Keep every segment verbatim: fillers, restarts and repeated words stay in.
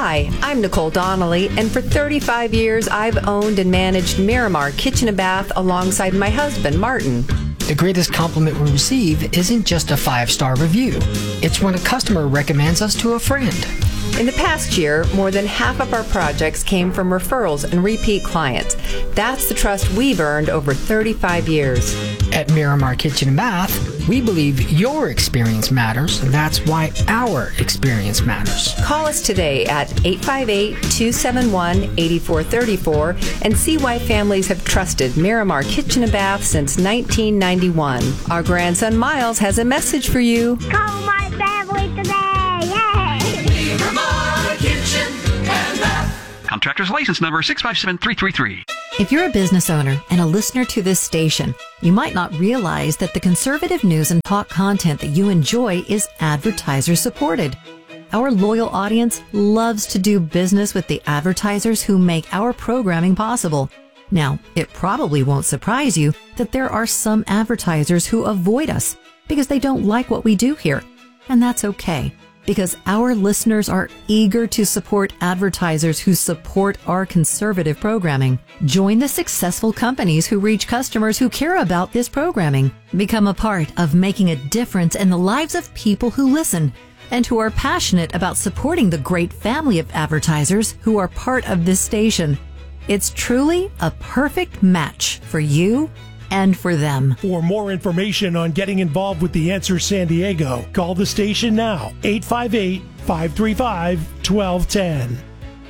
Hi, I'm Nicole Donnelly, and for thirty-five years, I've owned and managed Miramar Kitchen and Bath alongside my husband, Martin. The greatest compliment we receive isn't just a five-star review. It's when a customer recommends us to a friend. In the past year, more than half of our projects came from referrals and repeat clients. That's the trust we've earned over thirty-five years. At Miramar Kitchen and Bath, we believe your experience matters. That's why our experience matters. Call us today at eight five eight, two seven one, eight four three four and see why families have trusted Miramar Kitchen and Bath since nineteen ninety-one. Our grandson Miles has a message for you. Call my family today! Yay! Miramar Kitchen and Bath. Contractor's license number six five seven three three three. If you're a business owner and a listener to this station, you might not realize that the conservative news and talk content that you enjoy is advertiser supported. Our loyal audience loves to do business with the advertisers who make our programming possible. Now, it probably won't surprise you that there are some advertisers who avoid us because they don't like what we do here. And that's okay, because our listeners are eager to support advertisers who support our conservative programming. Join the successful companies who reach customers who care about this programming. Become a part of making a difference in the lives of people who listen and who are passionate about supporting the great family of advertisers who are part of this station. It's truly a perfect match for you and for them. For more information on getting involved with The Answer San Diego, call the station now, eight five eight, five three five, one two one zero.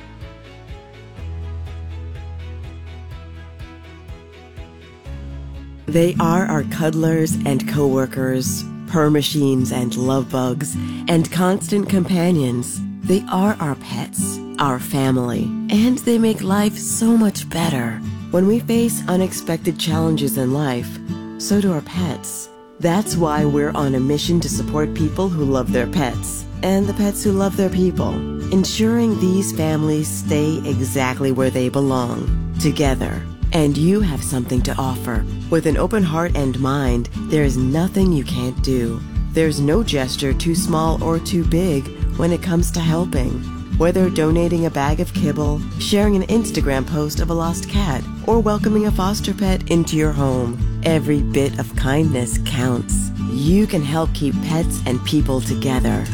They are our cuddlers and coworkers, purr machines and love bugs, and constant companions. They are our pets, our family, and they make life so much better. When we face unexpected challenges in life, so do our pets. That's why we're on a mission to support people who love their pets and the pets who love their people, ensuring these families stay exactly where they belong, together. And you have something to offer. With an open heart and mind, there is nothing you can't do. There's no gesture too small or too big when it comes to helping. Whether donating a bag of kibble, sharing an Instagram post of a lost cat, or welcoming a foster pet into your home, every bit of kindness counts. You can help keep pets and people together.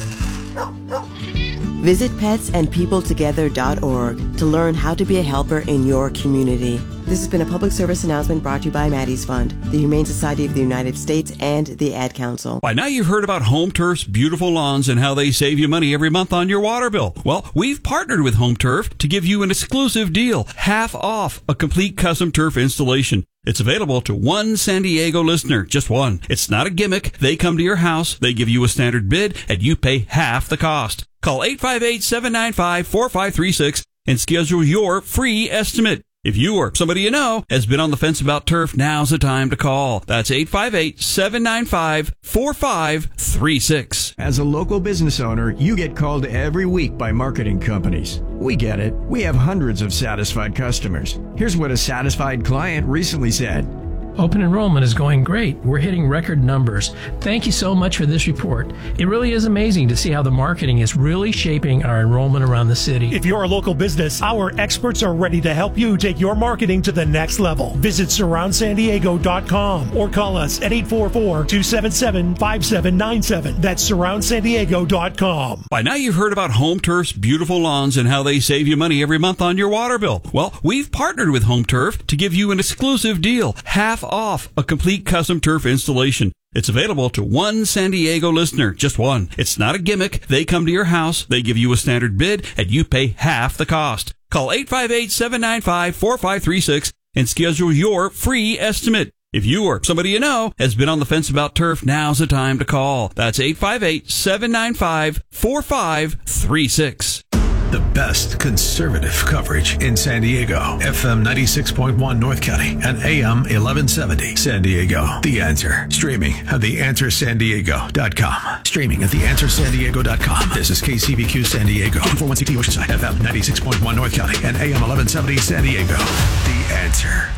Visit pets and people together dot org to learn how to be a helper in your community. This has been a public service announcement brought to you by Maddie's Fund, the Humane Society of the United States, and the Ad Council. By now you've heard about Home Turf's beautiful lawns and how they save you money every month on your water bill. Well, we've partnered with Home Turf to give you an exclusive deal, half off a complete custom turf installation. It's available to one San Diego listener, just one. It's not a gimmick. They come to your house, they give you a standard bid, and you pay half the cost. Call eight five eight, seven nine five, four five three six and schedule your free estimate. If you or somebody you know has been on the fence about turf, now's the time to call. That's eight five eight, seven nine five, four five three six. As a local business owner, you get called every week by marketing companies. We get it. We have hundreds of satisfied customers. Here's what a satisfied client recently said. Open enrollment is going great. We're hitting record numbers. Thank you so much for this report. It really is amazing to see how the marketing is really shaping our enrollment around the city. If you're a local business, our experts are ready to help you take your marketing to the next level. Visit surround san diego dot com or call us at eight four four, two seven seven, five seven nine seven. That's surround san diego dot com. By now you've heard about Home Turf's beautiful lawns and how they save you money every month on your water bill. Well, we've partnered with Home Turf to give you an exclusive deal, half off a complete custom turf installation. It's available to one San Diego listener, just one. It's not a gimmick. They come to your house, they give you a standard bid, and you pay half the cost. Call eight five eight, seven nine five, four five three six and schedule your free estimate. If you or somebody you know has been on the fence about turf, now's the time to call. That's eight five eight, seven nine five, four five three six. The best conservative coverage in San Diego. F M ninety-six point one North County and A M eleven seventy San Diego. The Answer. Streaming at the answer san diego dot com. Streaming at the answer san diego dot com. This is K C B Q San Diego. two forty-one C T Oceanside. F M ninety-six point one North County and A M eleven seventy San Diego. The Answer.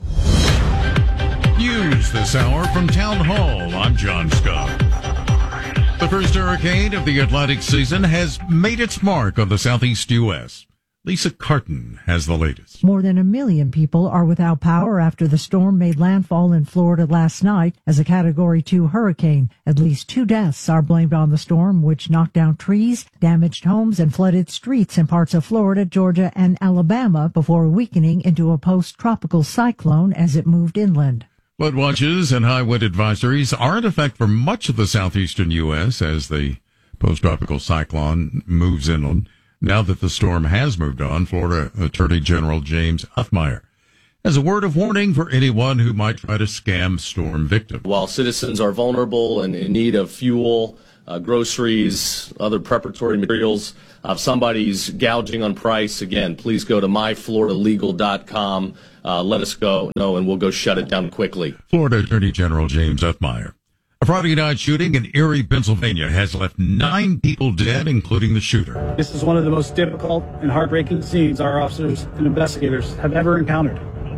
News this hour from Town Hall. I'm John Scott. The first hurricane of the Atlantic season has made its mark on the southeast U S. Lisa Carton has the latest. More than a million people are without power after the storm made landfall in Florida last night as a Category two hurricane. At least two deaths are blamed on the storm, which knocked down trees, damaged homes, and flooded streets in parts of Florida, Georgia, and Alabama before weakening into a post-tropical cyclone as it moved inland. Flood watches and high wind advisories are in effect for much of the southeastern U S as the post-tropical cyclone moves inland. Now that the storm has moved on, Florida Attorney General James Huffmeyer has a word of warning for anyone who might try to scam storm victims. While citizens are vulnerable and in need of fuel, uh, groceries, other preparatory materials, uh, if somebody's gouging on price, again, please go to my florida legal dot com. Uh, let us go know, and we'll go shut it down quickly. Florida Attorney General James Huffmeyer. A Friday night shooting in Erie, Pennsylvania has left nine people dead, including the shooter. This is one of the most difficult and heartbreaking scenes our officers and investigators have ever encountered.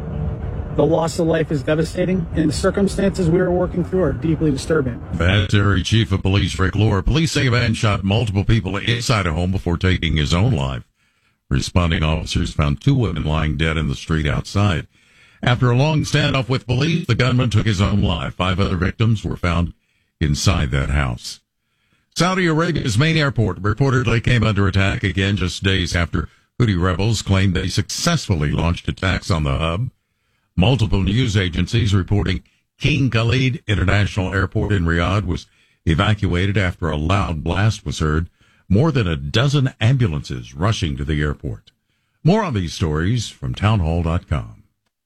The loss of life is devastating, and the circumstances we are working through are deeply disturbing. That's Erie Chief of Police Rick Lohr. Police say a man shot multiple people inside a home before taking his own life. Responding officers found two women lying dead in the street outside. After a long standoff with police, the gunman took his own life. Five other victims were found inside that house. Saudi Arabia's main airport reportedly came under attack again just days after Houthi rebels claimed they successfully launched attacks on the hub. Multiple news agencies reporting King Khalid International Airport in Riyadh was evacuated after a loud blast was heard. More than a dozen ambulances rushing to the airport. More on these stories from townhall dot com.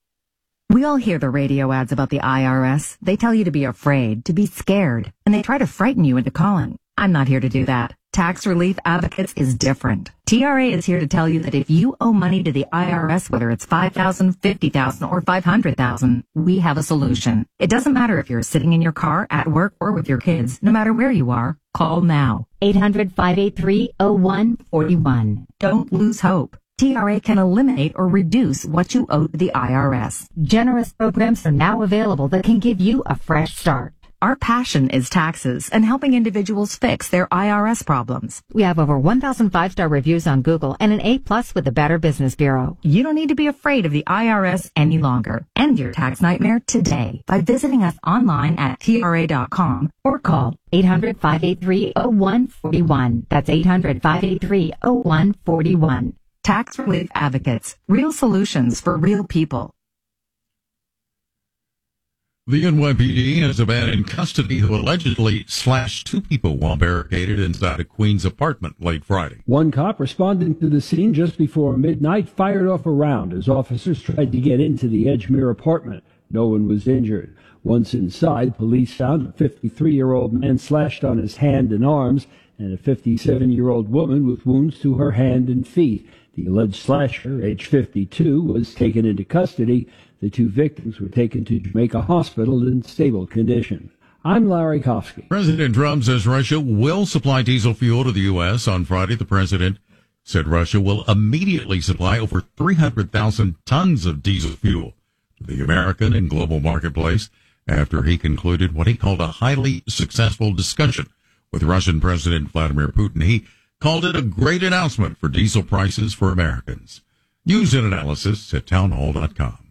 We all hear the radio ads about the I R S. They tell you to be afraid, to be scared, and they try to frighten you into calling. I'm not here to do that. Tax Relief Advocates is different. T R A is here to tell you that if you owe money to the I R S, whether it's five thousand dollars, fifty thousand dollars, or five hundred thousand dollars, we have a solution. It doesn't matter if you're sitting in your car, at work, or with your kids. No matter where you are, call now. eight hundred, five eight three, oh one four one. Don't lose hope. T R A can eliminate or reduce what you owe to the I R S. Generous programs are now available that can give you a fresh start. Our passion is taxes and helping individuals fix their I R S problems. We have over one thousand five-star reviews on Google and an A plus with the Better Business Bureau. You don't need to be afraid of the I R S any longer. End your tax nightmare today by visiting us online at T R A dot com or call eight hundred, five eight three, oh one four one. That's eight hundred, five eight three, oh one four one. Tax Relief Advocates. Real solutions for real people. The N Y P D has a man in custody who allegedly slashed two people while barricaded inside a Queens apartment late Friday. One cop responding to the scene just before midnight fired off a round as officers tried to get into the Edgemere apartment. No one was injured. Once inside, police found a fifty-three-year-old man slashed on his hand and arms and a fifty-seven-year-old woman with wounds to her hand and feet. The alleged slasher, age fifty-two, was taken into custody. The two victims were taken to Jamaica Hospital in stable condition. I'm Larry Kofsky. President Trump says Russia will supply diesel fuel to the U S On Friday, the president said Russia will immediately supply over three hundred thousand tons of diesel fuel to the American and global marketplace after he concluded what he called a highly successful discussion with Russian President Vladimir Putin. He called it a great announcement for diesel prices for Americans. News and analysis at townhall dot com.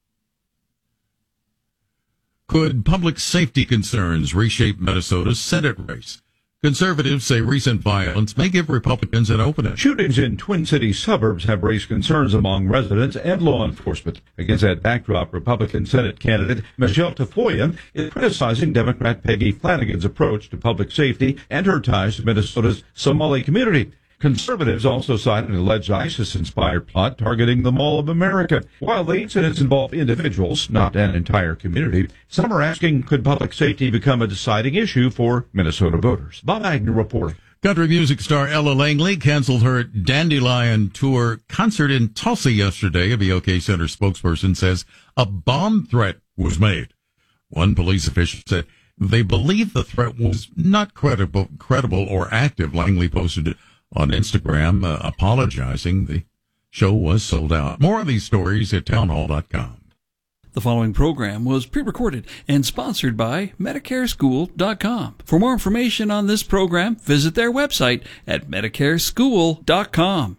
Could public safety concerns reshape Minnesota's Senate race? Conservatives say recent violence may give Republicans an opening. Shootings in Twin Cities suburbs have raised concerns among residents and law enforcement. Against that backdrop, Republican Senate candidate Michelle Tafoya is criticizing Democrat Peggy Flanagan's approach to public safety and her ties to Minnesota's Somali community. Conservatives also cited an alleged ISIS-inspired plot targeting the Mall of America. While the incidents involve individuals, not an entire community, some are asking, could public safety become a deciding issue for Minnesota voters? Bob Agnew reporting. Country music star Ella Langley canceled her Dandelion Tour concert in Tulsa yesterday. A B O K Center spokesperson says a bomb threat was made. One police official said they believe the threat was not credible, credible or active. Langley posted it on Instagram, uh, apologizing. The show was sold out. More of these stories at townhall dot com. The following program was pre-recorded and sponsored by Medicare School dot com. For more information on this program, visit their website at Medicare School dot com.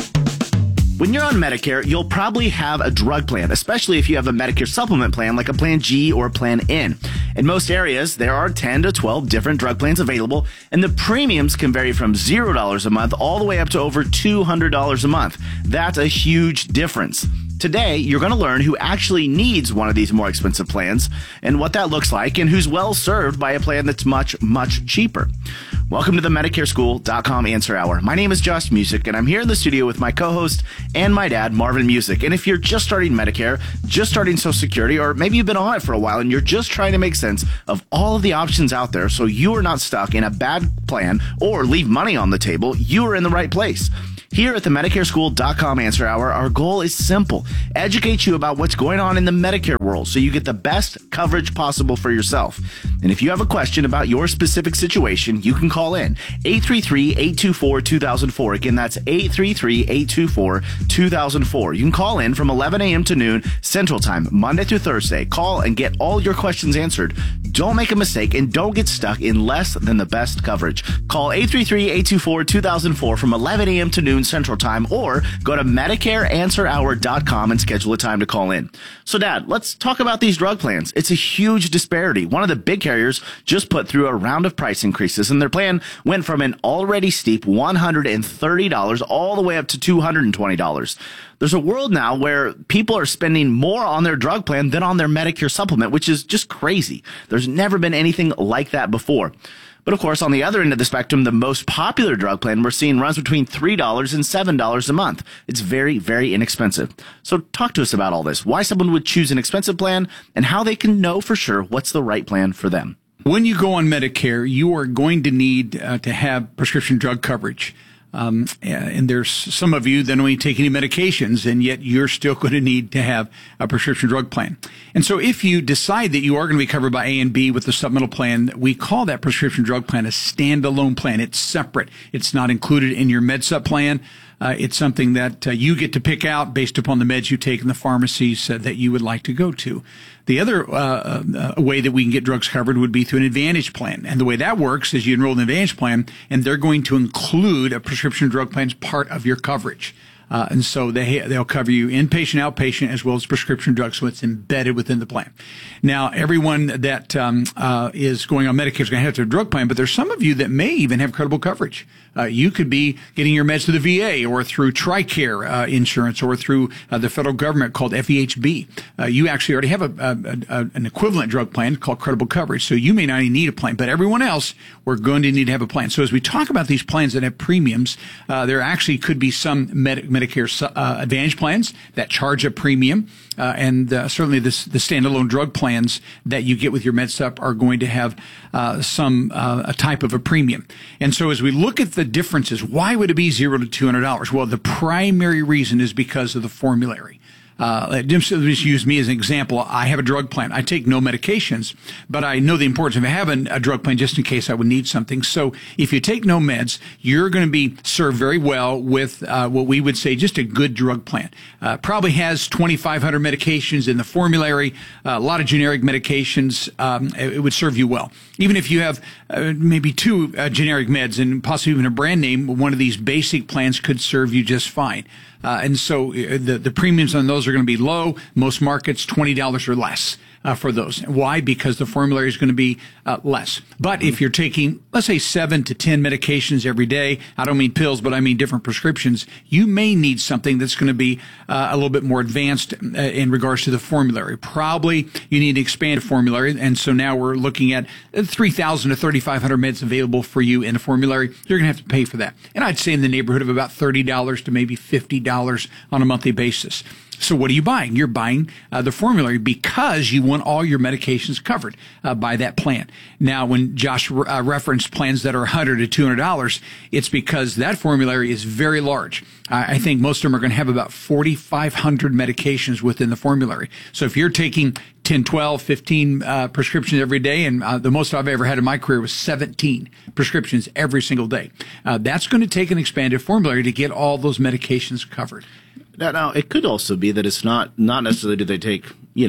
When you're on Medicare, you'll probably have a drug plan, especially if you have a Medicare supplement plan like a Plan G or Plan N. In most areas, there are ten to twelve different drug plans available, and the premiums can vary from zero dollars a month all the way up to over two hundred dollars a month. That's a huge difference. Today, you're going to learn who actually needs one of these more expensive plans and what that looks like and who's well served by a plan that's much, much cheaper. Welcome to the Medicare School dot com Answer Hour. My name is Josh Music, and I'm here in the studio with my co-host and my dad, Marvin Music. And if you're just starting Medicare, just starting Social Security, or maybe you've been on it for a while and you're just trying to make sense of all of the options out there so you are not stuck in a bad plan or leave money on the table, you are in the right place. Here at the Medicare School dot com Answer Hour, our goal is simple. Educate you about what's going on in the Medicare world so you get the best coverage possible for yourself. And if you have a question about your specific situation, you can call in eight three three, eight two four, two thousand four. Again, that's eight three three, eight two four, two thousand four. You can call in from eleven a.m. to noon Central Time, Monday through Thursday. Call and get all your questions answered. Don't make a mistake and don't get stuck in less than the best coverage. Call eight three three, eight two four, two thousand four from eleven a.m. to noon Central Time, or go to Medicare Answer Hour dot com and schedule a time to call in. So, Dad, let's talk about these drug plans. It's a huge disparity. One of the big carriers just put through a round of price increases, and their plan went from an already steep one hundred thirty dollars all the way up to two hundred twenty dollars. There's a world now where people are spending more on their drug plan than on their Medicare supplement, which is just crazy. There's never been anything like that before. But of course, on the other end of the spectrum, the most popular drug plan we're seeing runs between three dollars and seven dollars a month. It's very, very inexpensive. So talk to us about all this, why someone would choose an expensive plan, and how they can know for sure what's the right plan for them. When you go on Medicare, you are going to need uh, to have prescription drug coverage. Um, and there's some of you that don't even take any medications, and yet you're still going to need to have a prescription drug plan. And so if you decide that you are going to be covered by A and B with the supplemental plan, we call that prescription drug plan a standalone plan. It's separate. It's not included in your MedSup plan. Uh, it's something that uh, you get to pick out based upon the meds you take in the pharmacies uh, that you would like to go to. The other uh, uh, way that we can get drugs covered would be through an Advantage plan. And the way that works is you enroll in an Advantage plan, and they're going to include a prescription drug plan as part of your coverage. Uh, and so they, they'll cover you inpatient, outpatient, as well as prescription drugs, so it's embedded within the plan. Now, everyone that um, uh, is going on Medicare is going to have to have a drug plan, but there's some of you that may even have credible coverage. Uh, you could be getting your meds through the V A or through TRICARE uh, insurance or through uh, the federal government called F E H B. Uh, you actually already have a, a, a, an equivalent drug plan called credible coverage, so you may not even need a plan, but everyone else, we're going to need to have a plan. So as we talk about these plans that have premiums, uh, there actually could be some med- Medicare uh, Advantage plans that charge a premium, uh, and uh, certainly this, the standalone drug plans that you get with your MedSup are going to have uh, some uh, a type of a premium. And so as we look at the differences, why would it be zero to two hundred dollars? Well, the primary reason is because of the formulary. Uh, just use me as an example. I have a drug plan. I take no medications, but I know the importance of having a drug plan just in case I would need something. So if you take no meds, you're going to be served very well with uh, what we would say just a good drug plan. Uh, probably has twenty-five hundred medications in the formulary, uh, a lot of generic medications. Um, it, it would serve you well. Even if you have uh, maybe two uh, generic meds and possibly even a brand name, one of these basic plans could serve you just fine. Uh, and so the, the premiums on those are going to be low. Most markets, twenty dollars or less uh, for those. Why? Because the formulary is going to be uh, less. But if you're taking, let's say, seven to ten medications every day, I don't mean pills, but I mean different prescriptions, you may need something that's going to be uh, a little bit more advanced uh, in regards to the formulary. Probably you need to expand a formulary. And so now we're looking at three thousand to thirty-five hundred meds available for you in a formulary. You're going to have to pay for that. And I'd say in the neighborhood of about thirty dollars to maybe fifty dollars on a monthly basis. So what are you buying? You're buying uh, the formulary because you want all your medications covered uh, by that plan. Now, when Josh re- uh, referenced plans that are one hundred to two hundred dollars, it's because that formulary is very large. Uh, I think most of them are going to have about forty-five hundred medications within the formulary. So if you're taking ten, twelve, fifteen uh, prescriptions every day, and uh, the most I've ever had in my career was seventeen prescriptions every single day, uh, that's going to take an expanded formulary to get all those medications covered. Now, now, it could also be that it's not not necessarily do they take, you know,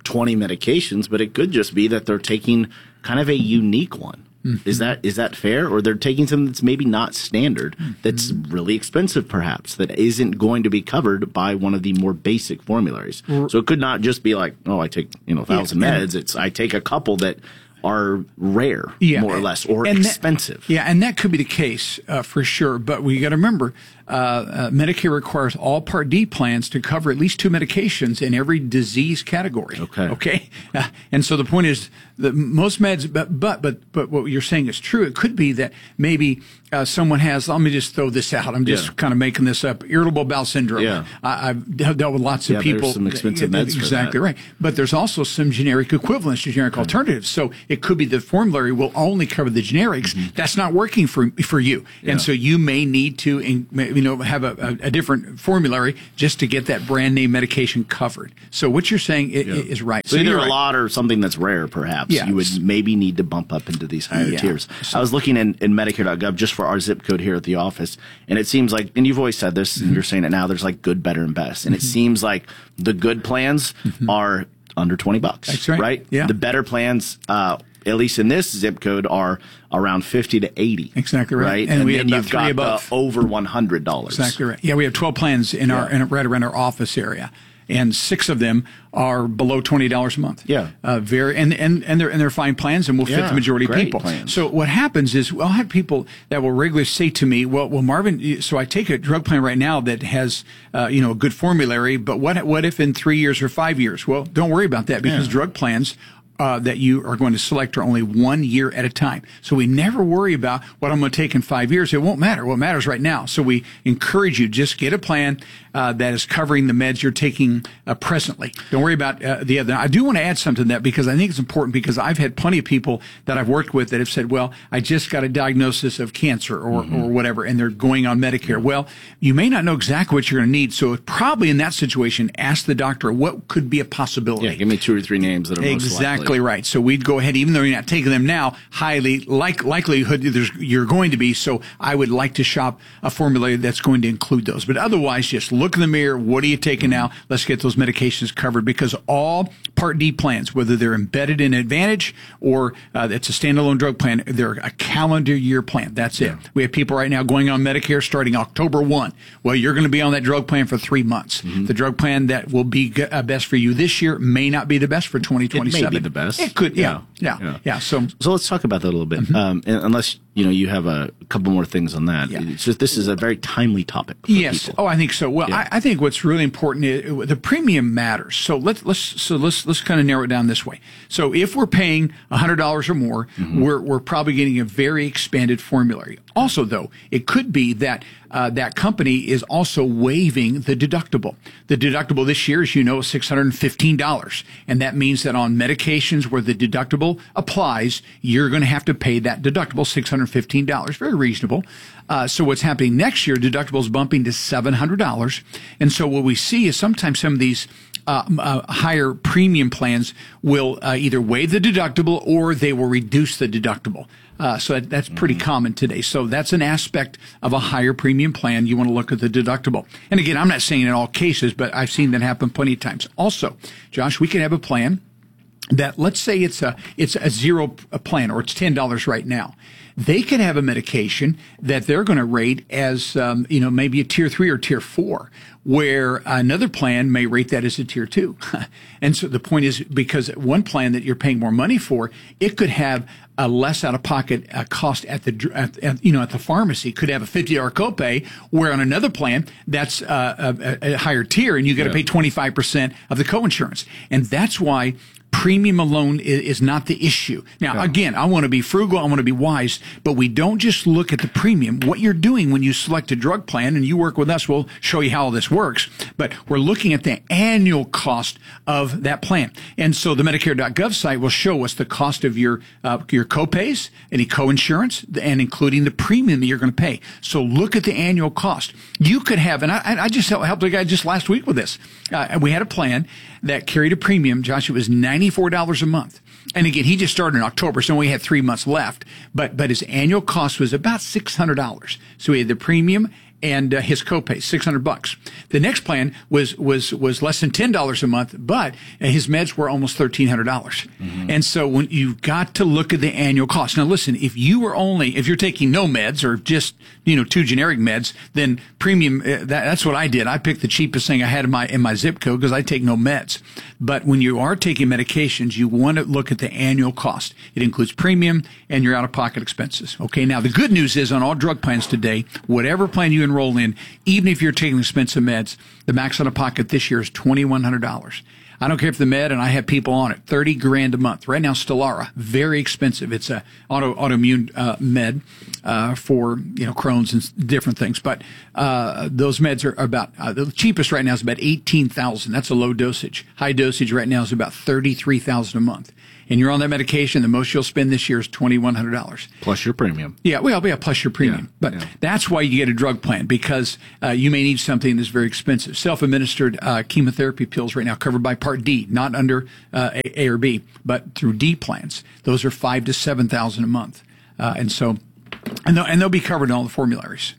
twenty medications, but it could just be that they're taking kind of a unique one. Mm-hmm. Is that is that fair? Or they're taking something that's maybe not standard, mm-hmm. that's really expensive perhaps, that isn't going to be covered by one of the more basic formularies. Mm-hmm. So it could not just be like, oh, I take, you know, a thousand yeah, meds. It's I take a couple that are rare, yeah, more or less, or expensive. That, yeah, and that could be the case uh, for sure. But we got to remember, uh, uh, Medicare requires all Part D plans to cover at least two medications in every disease category. Okay. Okay. Uh, and so the point is that most meds, but but but but what you're saying is true. It could be that maybe uh, someone has. Let me just throw this out. I'm just yeah. kind of making this up. Irritable bowel syndrome. Yeah. I, I've dealt with lots of yeah, people. There's some expensive meds. Exactly for that. right. But there's also some generic equivalents to generic mm-hmm. alternatives. So it could be the formulary will only cover the generics. Mm-hmm. That's not working for for you, yeah. and so you may need to, you know, have a, a, a different formulary just to get that brand name medication covered. So what you're saying yeah. is right. So, so either a right. lot or something that's rare, perhaps. Yeah. You would maybe need to bump up into these higher yeah. tiers. So, I was looking in, in Medicare dot gov just for our zip code here at the office, and it seems like, and you've always said this, mm-hmm. and you're saying it now. There's like good, better, and best, and mm-hmm. it seems like the good plans mm-hmm. are under twenty bucks. That's right. Right. Yeah. The better plans, uh, at least in this zip code, are around fifty to eighty. Exactly right. Right? And, and we then have you've got above. the over one hundred dollars. Exactly right. Yeah, we have twelve plans in yeah. our in, right around our office area, and six of them are below twenty dollars a month. Yeah. Uh, very and, and, and they're and they're fine plans and will fit yeah, the majority of people. Plans. So what happens is I'll have people that will regularly say to me, well, well, Marvin, so I take a drug plan right now that has uh, you know, a good formulary, but what what if in three years or five years? Well, don't worry about that because yeah. drug plans Uh, that you are going to select are only one year at a time. So we never worry about what I'm going to take in five years. It won't matter. What matters right now. So we encourage you, just get a plan uh, that is covering the meds you're taking uh, presently. Don't worry about uh, the other. I do want to add something to that because I think it's important because I've had plenty of people that I've worked with that have said, well, I just got a diagnosis of cancer or, mm-hmm. or whatever, and they're going on Medicare. Well, you may not know exactly what you're going to need. So probably in that situation, ask the doctor what could be a possibility. Yeah, give me two or three names that are most exactly likely. Right. So we'd go ahead, even though you're not taking them now, highly like, likelihood there's, you're going to be. So I would like to shop a formulary that's going to include those. But otherwise, just look in the mirror. What are you taking now? Let's get those medications covered because all Part D plans, whether they're embedded in Advantage or uh, it's a standalone drug plan, they're a calendar year plan. That's it. Yeah. We have people right now going on Medicare starting October first. Well, you're going to be on that drug plan for three months. Mm-hmm. The drug plan that will be uh, best for you this year may not be the best for twenty twenty-seven. It may be the best. It could, yeah, yeah, yeah. yeah. yeah. So, so let's talk about that a little bit. Mm-hmm. Um, unless you know you have a couple more things on that. Yeah. It's just this is a very timely topic. For yes. people. Oh, I think so. Well, yeah. I, I think what's really important is the premium matters. So let's let's so let's let's kind of narrow it down this way. So if we're paying a hundred dollars or more, mm-hmm. we're we're probably getting a very expanded formulary. Also, though, it could be that uh, that company is also waiving the deductible. The deductible this year, as you know, is six hundred and fifteen dollars, and that means that on medications where the deductible applies, you're going to have to pay that deductible, six hundred and fifteen dollars. Very reasonable. Uh, so what's happening next year? Deductible is bumping to seven hundred dollars, and so what we see is sometimes some of these Uh, uh, higher premium plans will uh, either waive the deductible or they will reduce the deductible. Uh, so that, that's pretty mm-hmm. common today. So that's an aspect of a higher premium plan. You want to look at the deductible. And again, I'm not saying in all cases, but I've seen that happen plenty of times. Also, Josh, we can have a plan that, let's say it's a it's a zero plan or it's ten dollars right now. They can have a medication that they're going to rate as, um, you know, maybe a tier three or tier four, where another plan may rate that as a tier two. And so the point is, because one plan that you're paying more money for, it could have a less out-of-pocket uh, cost at the, at, at, you know, at the pharmacy. Could have a fifty dollars copay, where on another plan, that's uh, a, a higher tier, and you got to yeah. pay twenty-five percent of the coinsurance. And that's why premium alone is not the issue. Now, yeah. again, I want to be frugal, I want to be wise, but we don't just look at the premium. What you're doing when you select a drug plan, and you work with us, we'll show you how all this works, but we're looking at the annual cost of that plan. And so the Medicare dot gov site will show us the cost of your uh, your copays, any coinsurance, and including the premium that you're going to pay. So look at the annual cost. You could have, and I, I just helped a guy just last week with this. Uh, we had a plan that carried a premium, Josh, it was ninety-four dollars a month. And again, he just started in October, so we had three months left. But but his annual cost was about six hundred dollars. So he had the premium and uh, his copay, six hundred bucks. The next plan was was was less than ten dollars a month, but his meds were almost thirteen hundred dollars. Mm-hmm. And so when you've got to look at the annual cost. Now listen, if you were only, if you're taking no meds or just, you know, two generic meds, then premium, uh, that, that's what I did. I picked the cheapest thing I had in my, in my zip code because I take no meds. But when you are taking medications, you want to look at the annual cost. It includes premium and your out-of-pocket expenses. Okay, now the good news is on all drug plans today, whatever plan you enroll in, even if you're taking expensive meds, the max out-of-pocket this year is twenty-one hundred dollars. I don't care if the med, and I have people on it, thirty grand a month. Right now, Stelara, very expensive. It's a auto, autoimmune uh, med uh, for, you know, Crohn's and different things. But uh, those meds are about, uh, the cheapest right now is about eighteen thousand dollars. That's a low dosage. High dosage right now is about thirty-three thousand dollars a month. And you're on that medication, the most you'll spend this year is twenty-one hundred dollars. Plus your premium. Yeah, well, yeah, plus your premium. Yeah, but yeah. That's why you get a drug plan, because uh, you may need something that's very expensive. Self-administered uh, chemotherapy pills right now covered by Part D, not under uh, A, A or B, but through D plans. Those are five to seven thousand a month, uh, and so, and they'll, and they'll be covered in all the formularies.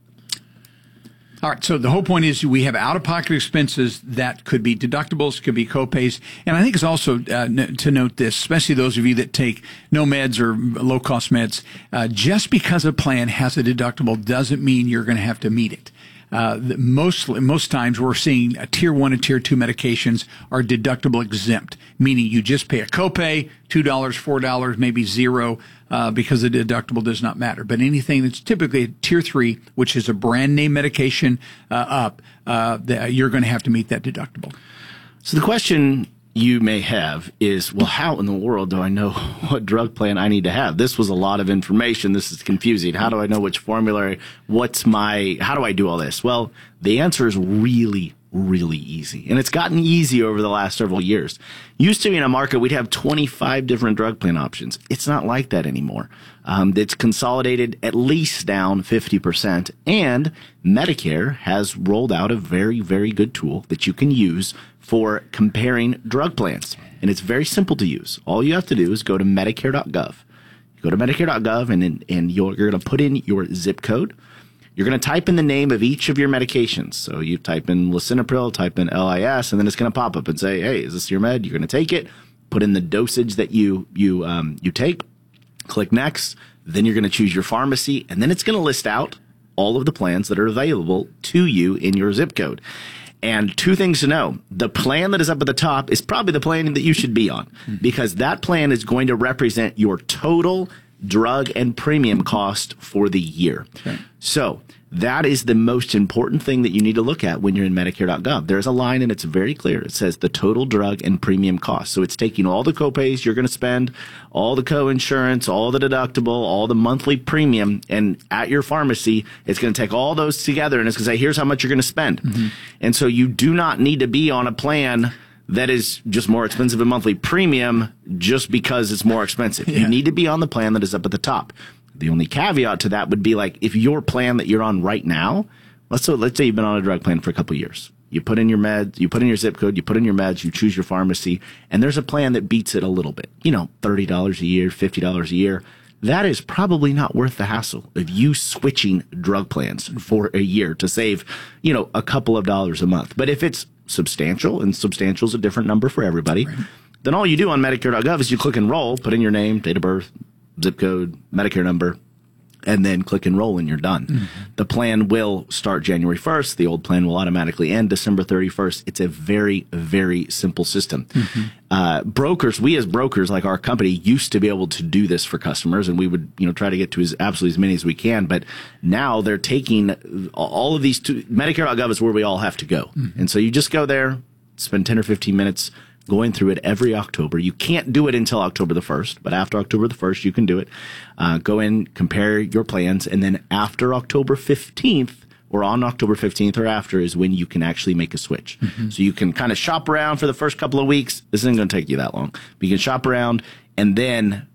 All right, so the whole point is we have out-of-pocket expenses that could be deductibles, could be copays, and I think it's also uh, n- to note this, especially those of you that take no meds or low-cost meds, uh, just because a plan has a deductible doesn't mean you're going to have to meet it. Uh, most most times we're seeing a tier one and tier two medications are deductible exempt, meaning you just pay a copay, two dollars, four dollars, maybe zero, uh, because the deductible does not matter. But anything that's typically a tier three, which is a brand name medication uh, up, uh, the, you're going to have to meet that deductible. So the question you may have is, well, how in the world do I know what drug plan I need to have? This was a lot of information. This is confusing. How do I know which formulary? What's my, how do I do all this? Well, the answer is really, really easy. And it's gotten easy over the last several years. Used to be in a market, we'd have twenty-five different drug plan options. It's not like that anymore. Um, it's consolidated at least down fifty percent. And Medicare has rolled out a very, very good tool that you can use for comparing drug plans. And it's very simple to use. All you have to do is go to Medicare dot gov. You go to Medicare dot gov and, and you're, you're going to put in your zip code. You're going to type in the name of each of your medications. So you type in lisinopril, type in L I S, and then it's going to pop up and say, hey, is this your med? You're going to take it, put in the dosage that you you um, you take, click next. Then you're going to choose your pharmacy, and then it's going to list out all of the plans that are available to you in your zip code. And two things to know. The plan that is up at the top is probably the plan that you should be on, because that plan is going to represent your total drug and premium cost for the year. Okay. So that is the most important thing that you need to look at when you're in Medicare dot gov. There's a line and it's very clear. It says the total drug and premium cost. So it's taking all the copays you're going to spend, all the co-insurance, all the deductible, all the monthly premium, and at your pharmacy, it's going to take all those together and it's going to say, here's how much you're going to spend. Mm-hmm. And so you do not need to be on a plan that is just more expensive in monthly premium just because it's more expensive. Yeah. You need to be on the plan that is up at the top. The only caveat to that would be, like, if your plan that you're on right now, let's say, let's say you've been on a drug plan for a couple of years. You put in your meds, you put in your zip code, you put in your meds, you choose your pharmacy, and there's a plan that beats it a little bit. You know, thirty dollars a year, fifty dollars a year. That is probably not worth the hassle of you switching drug plans for a year to save, you know, a couple of dollars a month. But if it's substantial, and substantial is a different number for everybody, right, then all you do on Medicare dot gov is you click enroll, put in your name, date of birth, zip code, Medicare number, and then click enroll and you're done. Mm-hmm. The plan will start January first. The old plan will automatically end December thirty-first. It's a very, very simple system. Mm-hmm. Uh, brokers, we as brokers, like our company, used to be able to do this for customers, and we would, you know, try to get to as absolutely as many as we can. But now they're taking all of these to Medicare dot gov is where we all have to go. Mm-hmm. And so you just go there, spend ten or fifteen minutes going through it every October. You can't do it until October the first, but after October the first, you can do it. Uh, go in, compare your plans, and then after October fifteenth, or on October fifteenth or after, is when you can actually make a switch. Mm-hmm. So you can kind of shop around for the first couple of weeks. This isn't going to take you that long. But you can shop around, and then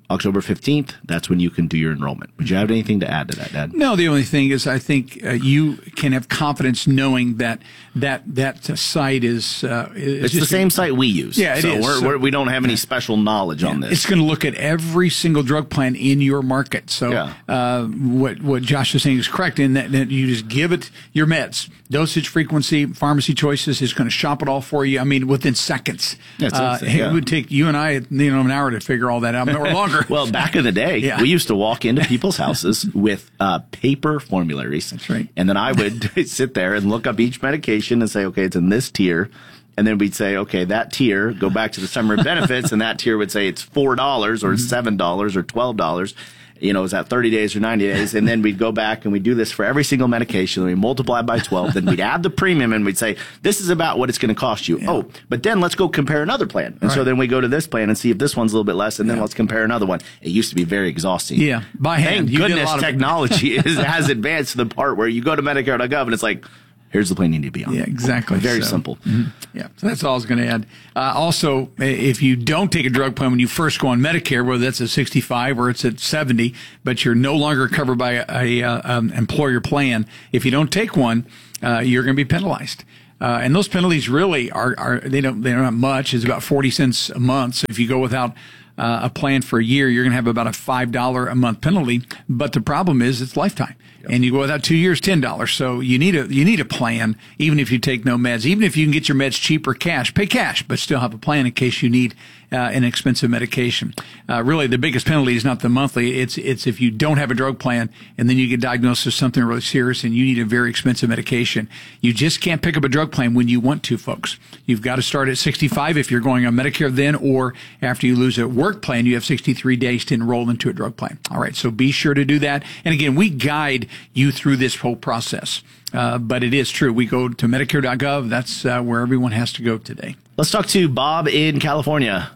October fifteenth, that's when you can do your enrollment. Would you have anything to add to that, Dad? No, the only thing is I think uh, you can have confidence knowing that that that uh, site is... Uh, is it's the same site we use. Yeah, it so is. We're, So- we're, we don't have any special knowledge on this. It's going to look at every single drug plan in your market. So Yeah. uh, what what Josh is saying is correct in that, that you just give it your meds, dosage, frequency, pharmacy choices. Is going to shop it all for you. I mean, within seconds. That's uh, insane, yeah. It would take you and I, you know, an hour to figure all that out, or longer. Well, back in the day, Yeah. we used to walk into people's houses with uh, paper formularies. That's right. And then I would sit there and look up each medication and say, okay, it's in this tier. And then we'd say, okay, that tier, go back to the summary benefits, and that tier would say it's four dollars or seven dollars or twelve dollars. You know, is that thirty days or ninety days? And then we'd go back and we'd do this for every single medication. And we multiply by twelve. Then we'd add the premium and we'd say, this is about what it's going to cost you. Oh, but then let's go compare another plan. And so Right. then we go to this plan and see if this one's a little bit less. And then let's compare another one. It used to be very exhausting. Yeah, by hand. Thank You did a goodness lot of- technology is, has advanced to the part where you go to Medicare dot gov and it's like, here's the plan you need to be on. Yeah, exactly. Very So- simple. Mhm. Yeah, so that's all I was going to add. Uh, also, i- if you don't take a drug plan when you first go on Medicare, whether that's at sixty-five or it's at seventy, but you're no longer covered by a, a uh, um, employer plan, if you don't take one, uh, you're going to be penalized. Uh, and those penalties really are, are they don't they're not much. It's about forty cents a month. So if you go without uh, a plan for a year, you're going to have about a five dollars a month penalty. But the problem is it's lifetime. And you go without two years, ten dollars. So you need a you need a plan, even if you take no meds. Even if you can get your meds cheaper cash, pay cash, but still have a plan in case you need uh, an expensive medication. Uh, really, the biggest penalty is not the monthly. It's it's if you don't have a drug plan and then you get diagnosed with something really serious and you need a very expensive medication. You just can't pick up a drug plan when you want to, folks. You've got to start at sixty-five if you're going on Medicare then, or after you lose a work plan, you have sixty-three days to enroll into a drug plan. All right, so be sure to do that. And again, we guide you through this whole process. Uh, but it is true. We go to Medicare dot gov. That's uh, where everyone has to go today. Let's talk to Bob in California.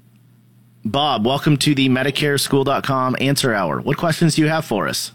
Bob, welcome to the Medicare School dot com Answer Hour. What questions do you have for us?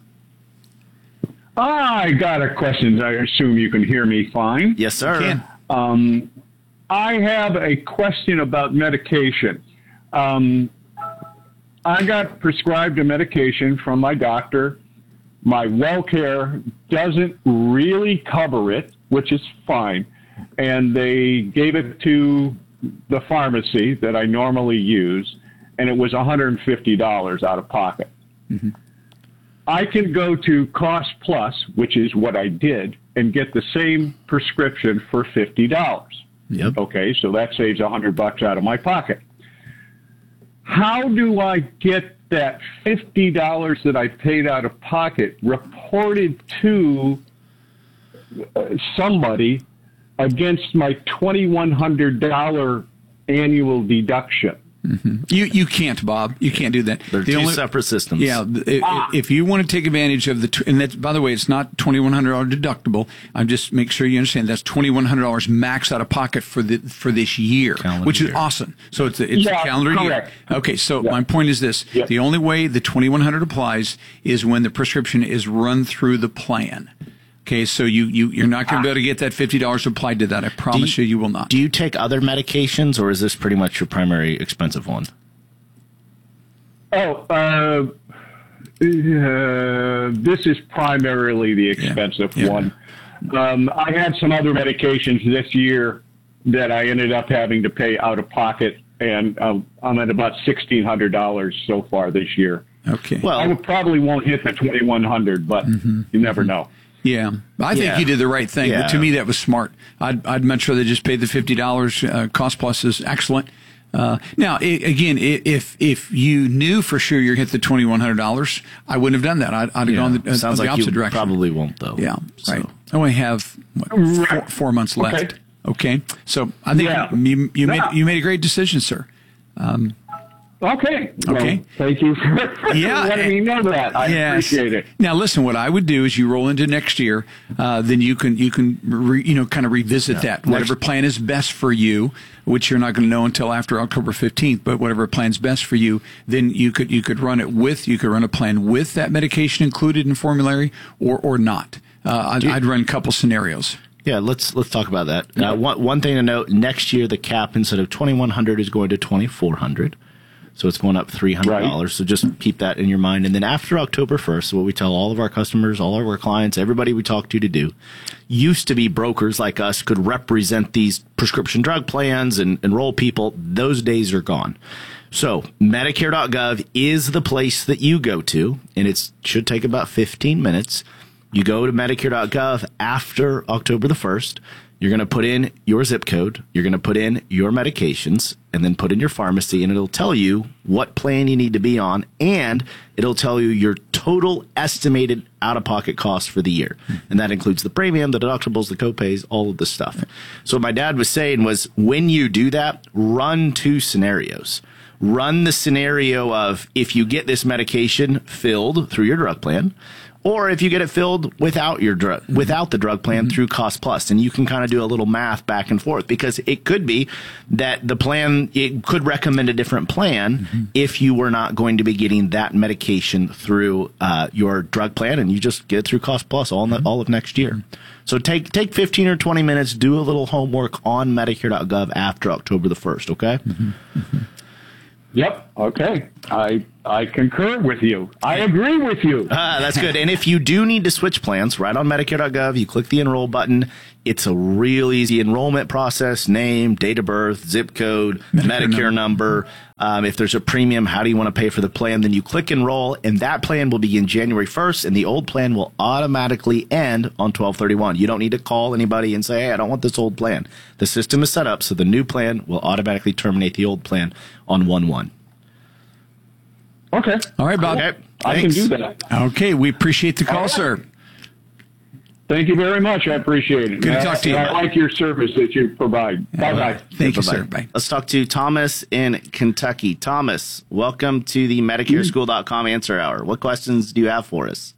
I got a question. I assume you can hear me fine. Yes, sir. Um, I have a question about medication. Um, I got prescribed a medication from my doctor. My WellCare doesn't really cover it, which is fine. And they gave it to the pharmacy that I normally use, and it was one hundred fifty dollars out of pocket. Mm-hmm. I can go to Cost Plus, which is what I did, and get the same prescription for fifty dollars. Yep. Okay, so that saves one hundred bucks out of my pocket. How do I get that fifty dollars that I paid out of pocket reported to uh, somebody against my twenty-one hundred dollars annual deduction? Mm-hmm. You you can't, Bob. You can't do that. They're The two only- separate systems. Yeah, if, Ah. if you want to take advantage of the, tw- and that's, by the way, it's not twenty-one hundred dollars deductible. I'm just make sure you understand that's twenty-one hundred dollars max out of pocket for the for this year, Calendar which is year. awesome. So it's a, it's Yeah, a calendar correct. year. Okay, so my point is this: Yeah. the only way the twenty-one hundred applies is when the prescription is run through the plan. Okay, so you, you, you're not going to be able to get that fifty dollars applied to that. I promise you, you will not. Do you take other medications, or is this pretty much your primary expensive one? Oh, uh, uh, this is primarily the expensive Yeah. one. Um, I had some other medications this year that I ended up having to pay out of pocket, and um, I'm at about sixteen hundred dollars so far this year. Okay. Well, I would probably won't hit the twenty-one hundred, but you never know. Yeah, I think Yeah. you did the right thing. Yeah. But to me, that was smart. I'd, I'd much rather just pay the fifty dollars. Uh, Cost Plus is excellent. Uh, now, i again, i if if you knew for sure you'd hit the twenty-one hundred dollars, I wouldn't have done that. I'd, I'd have Yeah. gone the, uh, Sounds the like opposite you direction. probably won't, though. Yeah, right. I only have what, four, four months left. Okay, so I think Yeah. you you made Yeah. you made a great decision, sir. Um, Okay. Okay. Well, thank you for, for Yeah. letting me know that. I Yes. appreciate it. Now, listen. What I would do is you roll into next year. Uh, then you can you can re, you know kind of revisit that. Whatever plan is best for you, which you're not going to know until after October fifteenth. But whatever plan's best for you, then you could you could run it with you could run a plan with that medication included in formulary or or not. Uh, I'd, I'd run a couple scenarios. Yeah, let's let's talk about that. Uh, one one thing to note: next year, the cap instead of twenty-one hundred is going to twenty-four hundred. So it's going up three hundred dollars. Right. So just keep that in your mind. And then after October first, what we tell all of our customers, all of our clients, everybody we talk to to do, used to be brokers like us could represent these prescription drug plans and enroll people. Those days are gone. So Medicare dot gov is the place that you go to, and it should take about fifteen minutes. You go to Medicare dot gov after October the first. You're going to put in your zip code. You're going to put in your medications and then put in your pharmacy, and it'll tell you what plan you need to be on, and it'll tell you your total estimated out-of-pocket cost for the year. And that includes the premium, the deductibles, the copays, all of the stuff. So what my dad was saying was when you do that, run two scenarios. Run the scenario of if you get this medication filled through your drug plan, or if you get it filled without your drug, without the drug plan mm-hmm. through Cost Plus, and you can kind of do a little math back and forth, because it could be that the plan, it could recommend a different plan mm-hmm. if you were not going to be getting that medication through uh, your drug plan, and you just get it through Cost Plus all, mm-hmm. all of next year. So take take fifteen or twenty minutes, do a little homework on Medicare dot gov after October the first, okay? Mm-hmm. Mm-hmm. Yep. Okay. I I concur with you. I agree with you. Ah, that's good. And if you do need to switch plans, right on Medicare dot gov, you click the enroll button. It's a real easy enrollment process: name, date of birth, zip code, Medicare, Medicare number. Um, if there's a premium, how do you want to pay for the plan? Then you click enroll, and that plan will begin January first, and the old plan will automatically end on twelve thirty-one. You don't need to call anybody and say, hey, I don't want this old plan. The system is set up so the new plan will automatically terminate the old plan on one one. Okay. All right, Bob. Okay. I can do that. Okay, we appreciate the call, sir. Thank you very much. I appreciate it. Good to talk to you. I like your service that you provide. Bye bye. Thank you, Bye-bye. sir. Bye. Let's talk to Thomas in Kentucky. Thomas, welcome to the Medicare School dot com Answer Hour. What questions do you have for us?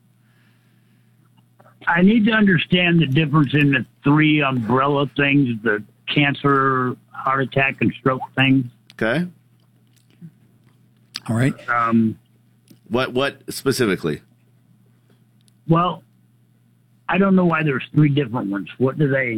I need to understand the difference in the three umbrella things, the cancer, heart attack, and stroke things. Okay. All right. Um, what what specifically? Well, I don't know why there's three different ones. What do they?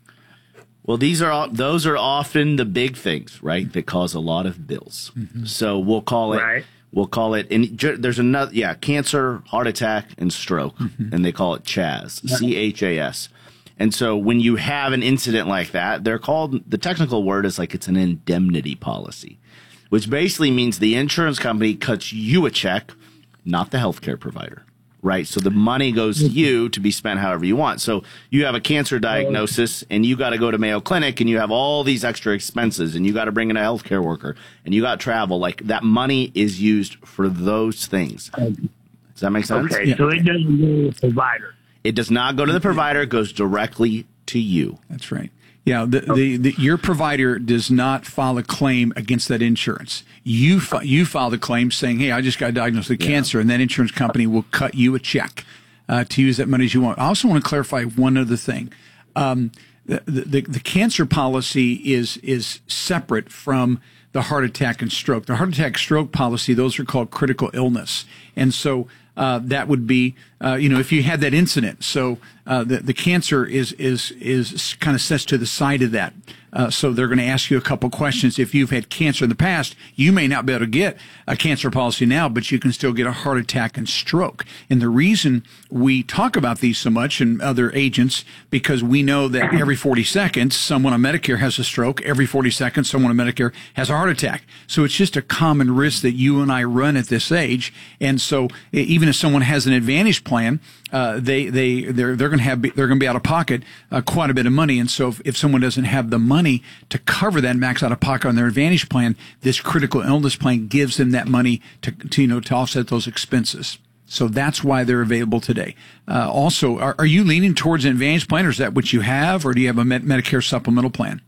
Well, these are all, those are often the big things, right? That cause a lot of bills. Mm-hmm. So we'll call it. Right. We'll call it. And there's another. Yeah, cancer, heart attack, and stroke, mm-hmm. and they call it C H A S, C H A S. And so when you have an incident like that, they're called. The technical word is like it's an indemnity policy, which basically means the insurance company cuts you a check, not the healthcare provider, right? So the money goes to you to be spent however you want. So you have a cancer diagnosis and you got to go to Mayo Clinic and you have all these extra expenses and you got to bring in a healthcare worker and you got travel. Like that money is used for those things. Does that make sense? Okay, yeah. So it doesn't go to the provider. It does not go to the provider. It goes directly to you. That's right. Yeah, the, the, the, your provider does not file a claim against that insurance. You fi- you file the claim saying, hey, I just got diagnosed with yeah. cancer, and that insurance company will cut you a check uh, to use that money as you want. I also want to clarify one other thing. Um, the, the, the cancer policy is is separate from the heart attack and stroke. The heart attack stroke policy, those are called critical illness. And so uh, that would be, uh, you know, if you had that incident. So uh, the, the cancer is, is, is kind of sets to the side of that. Uh, so they're going to ask you a couple questions. If you've had cancer in the past, you may not be able to get a cancer policy now, but you can still get a heart attack and stroke. And the reason we talk about these so much and other agents, because we know that every forty seconds, someone on Medicare has a stroke. Every forty seconds, someone on Medicare has a heart attack. So it's just a common risk that you and I run at this age. And so even if someone has an Advantage plan, uh, they, they, they're, they're going to have, they're going to be out of pocket uh, quite a bit of money. And so if, if someone doesn't have the money to cover that max out of pocket on their Advantage plan, this critical illness plan gives them that money to, to you know, to offset those expenses. So that's why they're available today. Uh, also, are, are you leaning towards an Advantage plan, or is that what you have, or do you have a Med- Medicare supplemental plan?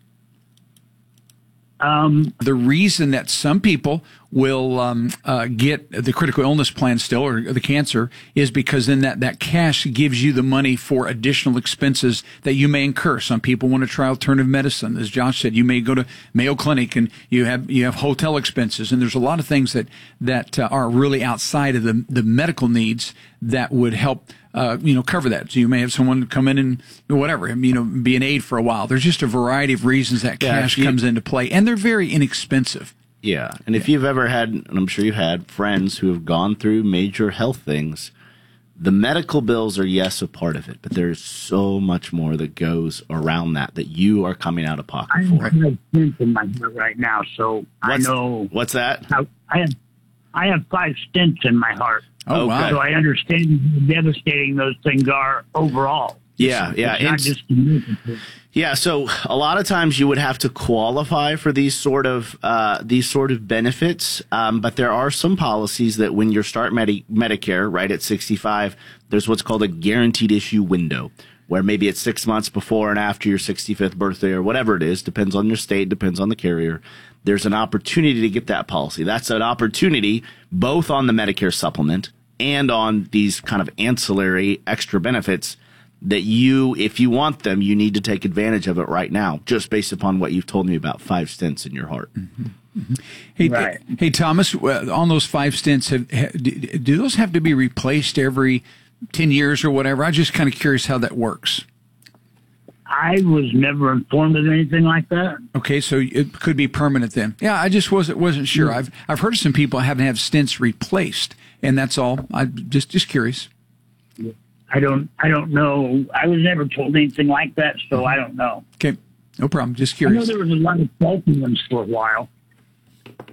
Um, the reason that some people will um, uh, get the critical illness plan still, or the cancer, is because then that, that cash gives you the money for additional expenses that you may incur. Some people want to try alternative medicine. As Josh said, you may go to Mayo Clinic and you have you have hotel expenses, and there's a lot of things that that uh, are really outside of the the medical needs that would help uh, you know cover that. So you may have someone come in and whatever, you know, be an aide for a while. There's just a variety of reasons that Yeah, cash you- comes into play, and they're very inexpensive. Yeah, and if you've ever had, and I'm sure you've had, friends who have gone through major health things, the medical bills are, yes, a part of it, but there's so much more that goes around that that you are coming out of pocket I for. have stents in my heart right now, so What's, I know. What's that? How, I have I have five stents in my heart. Oh, wow. So I understand how devastating those things are overall. Yeah, It's yeah. not It's- just the Yeah, so a lot of times you would have to qualify for these sort of uh, these sort of benefits, um, but there are some policies that when you start Medi- Medicare right at sixty-five, there's what's called a guaranteed issue window, where maybe it's six months before and after your sixty-fifth birthday or whatever it is, depends on your state, depends on the carrier. There's an opportunity to get that policy. That's an opportunity both on the Medicare supplement and on these kind of ancillary extra benefits that you, if you want them, you need to take advantage of it right now, just based upon what you've told me about five stents in your heart. Mm-hmm. Mm-hmm. Hey, Right. hey, Thomas, uh, on those five stents, have, ha, do, do those have to be replaced every ten years or whatever? I'm just kind of curious how that works. I was never informed of anything like that. Okay, so it could be permanent then. Yeah, I just wasn't wasn't sure. I've I've heard of some people having to have stents replaced, and that's all. I just just curious. I don't I don't know. I was never told anything like that, so I don't know. Okay, no problem. Just I know curious. there was a lot of faulty ones for a while.